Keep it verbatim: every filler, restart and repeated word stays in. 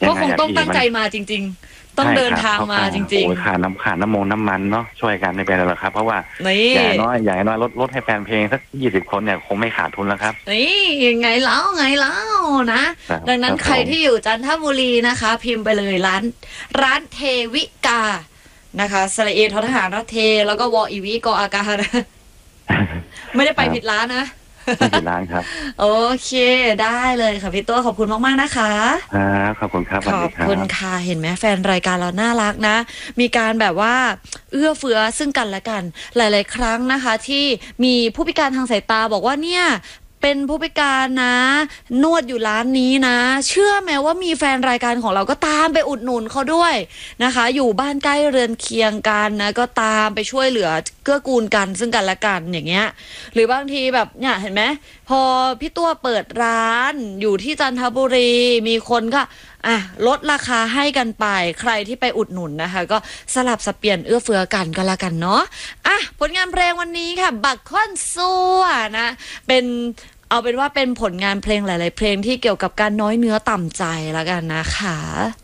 ก็คงต้องตั้งใจมาจริงๆต้องเดินทางมาจริงๆขาน้ำขาน้ำมงน้ำมันเนาะช่วยกันในเป็นแล้วครับเพราะว่าอย่างน้อยอย่างน้อยลดลดให้แฟนเพลงสักยี่สิบคนเนี่ยคงไม่ขาดทุนแล้วครับนี่ยังไงเล่าไงเล่านะดังนั้นใครที่อยู่จันทบุรีนะคะพิมพ์ไปเลยร้านร้านเทวิกานะคะสระเอทอทหารรัเทแล้วก็วออีวีกออากานะไม่ได้ไปผิดร้านนะไม่ผิดร้านครับโอเคได้เลยค่ะพี่ตัวขอบคุณมากๆนะคะครับขอบคุณครับขอบคุณค่ะเห็นไหมแฟนรายการเราน่ารักนะมีการแบบว่าเอื้อเฟื้อซึ่งกันและกันหลายๆครั้งนะคะที่มีผู้พิการทางสายตาบอกว่าเนี่ยเป็นผู้พิการนะนวดอยู่ร้านนี้นะเชื่อไหมว่ามีแฟนรายการของเราก็ตามไปอุดหนุนเขาด้วยนะคะอยู่บ้านใกล้เรือนเคียงกันนะก็ตามไปช่วยเหลือเกื้อกูลกันซึ่งกันและกันอย่างเงี้ยหรือบางทีแบบเนี่ยเห็นไหมพอพี่ตัวเปิดร้านอยู่ที่จันทบุรีมีคนก็อ่ะลดราคาให้กันไปใครที่ไปอุดหนุนนะคะก็สลับสับเปลี่ยนเอื้อเฟื้อกันก็แล้วกันเนาะอ่ะผลงานเพลงวันนี้ค่ะบักค่อนซัวนะเป็นเอาเป็นว่าเป็นผลงานเพลงหลายๆเพลงที่เกี่ยวกับการน้อยเนื้อต่ำใจแล้วกันนะคะ